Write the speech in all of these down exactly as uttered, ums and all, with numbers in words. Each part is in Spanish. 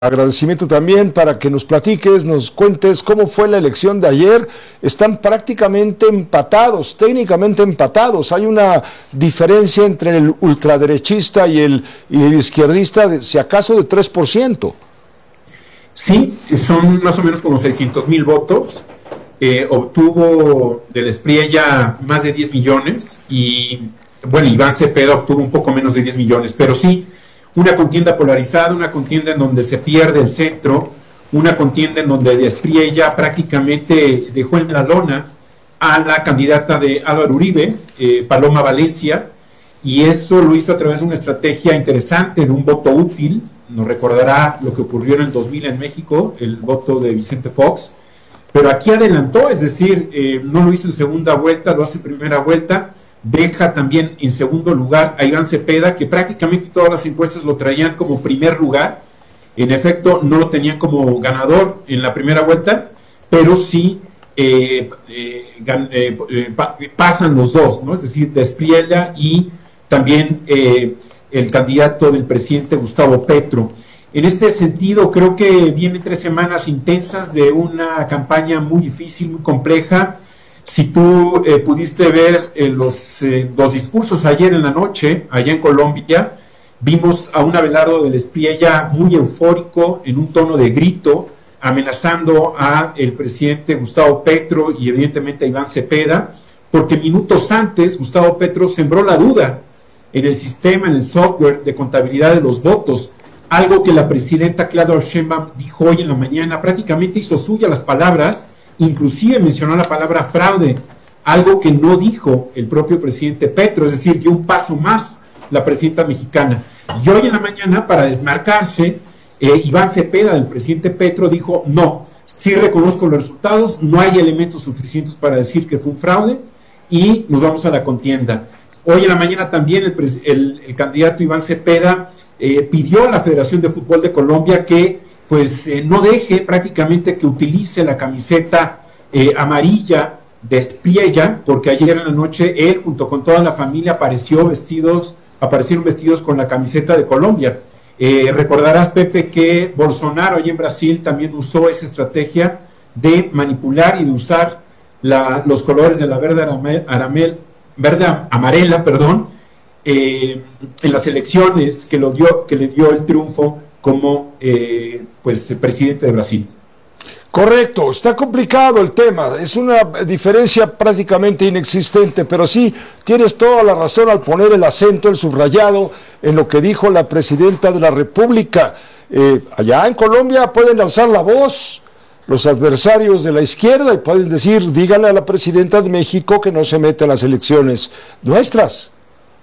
Agradecimiento también para que nos platiques, nos cuentes cómo fue la elección de ayer. Están prácticamente empatados, técnicamente empatados. Hay una diferencia entre el ultraderechista y el, y el izquierdista, de, si acaso, de tres por ciento. Sí, son más o menos como seiscientos mil votos. Eh, obtuvo del Espriella más de diez millones y, bueno, Iván Cepeda obtuvo un poco menos de diez millones, pero sí, una contienda polarizada, una contienda en donde se pierde el centro, una contienda en donde Espriella prácticamente dejó en la lona a la candidata de Álvaro Uribe, eh, Paloma Valencia, y eso lo hizo a través de una estrategia interesante, de un voto útil. Nos recordará lo que ocurrió en el dos mil en México, el voto de Vicente Fox, pero aquí adelantó, es decir, eh, no lo hizo en segunda vuelta, lo hace en primera vuelta. Deja también en segundo lugar a Iván Cepeda, que prácticamente todas las encuestas lo traían como primer lugar. En efecto, no lo tenían como ganador en la primera vuelta, pero sí eh, eh, eh, eh, pa pasan los dos, ¿no? Es decir, Espriella y también eh, el candidato del presidente Gustavo Petro. En este sentido, creo que vienen tres semanas intensas de una campaña muy difícil, muy compleja. Si tú eh, pudiste ver eh, los, eh, los discursos ayer en la noche, allá en Colombia, vimos a un Abelardo del Espriella muy eufórico, en un tono de grito, amenazando a el presidente Gustavo Petro y evidentemente a Iván Cepeda, porque minutos antes Gustavo Petro sembró la duda en el sistema, en el software de contabilidad de los votos, algo que la presidenta Claudia Sheinbaum dijo hoy en la mañana, prácticamente hizo suya las palabras. Inclusive mencionó la palabra fraude, algo que no dijo el propio presidente Petro, es decir, dio un paso más la presidenta mexicana. Y hoy en la mañana, para desmarcarse, eh, Iván Cepeda, el presidente Petro, dijo, no, sí reconozco los resultados, no hay elementos suficientes para decir que fue un fraude y nos vamos a la contienda. Hoy en la mañana también el, el, el candidato Iván Cepeda eh, pidió a la Federación de Fútbol de Colombia que pues eh, no deje prácticamente que utilice la camiseta eh, amarilla de Espriella, porque ayer en la noche él junto con toda la familia apareció vestidos, aparecieron vestidos con la camiseta de Colombia. Eh, recordarás, Pepe, que Bolsonaro allí en Brasil también usó esa estrategia de manipular y de usar la, los colores de la verde aramel, aramel, verde amarela, perdón, eh, en las elecciones que, lo dio, que le dio el triunfo como eh, pues presidente de Brasil. Correcto, está complicado el tema, es una diferencia prácticamente inexistente, pero sí, tienes toda la razón al poner el acento, el subrayado, en lo que dijo la presidenta de la República. Eh, allá en Colombia pueden alzar la voz los adversarios de la izquierda y pueden decir, díganle a la presidenta de México que no se mete a las elecciones nuestras.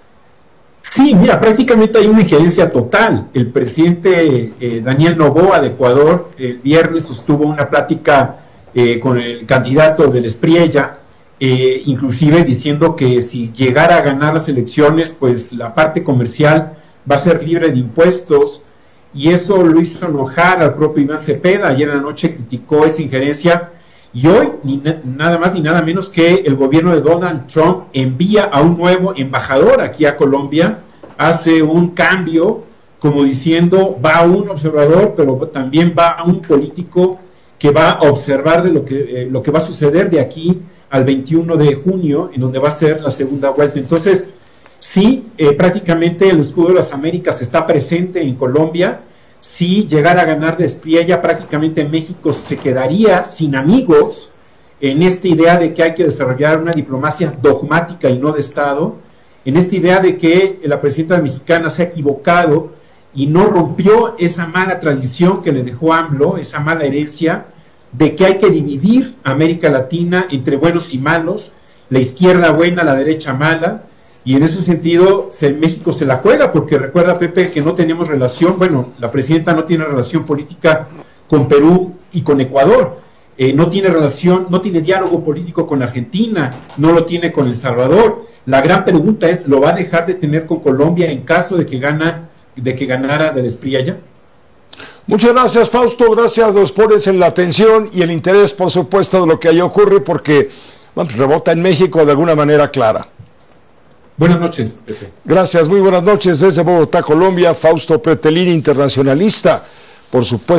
Sí, mira, prácticamente hay una injerencia total. El presidente eh, Daniel Noboa de Ecuador el viernes sostuvo una plática eh, con el candidato del Espriella, eh, inclusive diciendo que si llegara a ganar las elecciones, pues la parte comercial va a ser libre de impuestos, y eso lo hizo enojar al propio Iván Cepeda. Ayer en la noche criticó esa injerencia, y hoy ni na nada más ni nada menos que el gobierno de Donald Trump envía a un nuevo embajador aquí a Colombia, hace un cambio, como diciendo, va un observador, pero también va un político que va a observar de lo que, eh, lo que va a suceder de aquí al veintiuno de junio, en donde va a ser la segunda vuelta. Entonces, sí, eh, prácticamente el escudo de las Américas está presente en Colombia. Si llegara a ganar de Espriella, prácticamente México se quedaría sin amigos en esta idea de que hay que desarrollar una diplomacia dogmática y no de Estado, en esta idea de que la presidenta mexicana se ha equivocado y no rompió esa mala tradición que le dejó AMLO, esa mala herencia de que hay que dividir a América Latina entre buenos y malos, la izquierda buena, la derecha mala. Y en ese sentido, se, México se la juega, porque recuerda, Pepe, que no tenemos relación, bueno, la presidenta no tiene relación política con Perú y con Ecuador, eh, no tiene relación, no tiene diálogo político con Argentina, no lo tiene con El Salvador. La gran pregunta es, ¿lo va a dejar de tener con Colombia en caso de que, gana, de que ganara del Espriella? Muchas gracias, Fausto, gracias, nos pones en la atención y el interés, por supuesto, de lo que ahí ocurre, porque bueno, rebota en México de alguna manera clara. Buenas noches, Pepe. Gracias, muy buenas noches desde Bogotá, Colombia, Fausto Pretelín, internacionalista. por supuesto.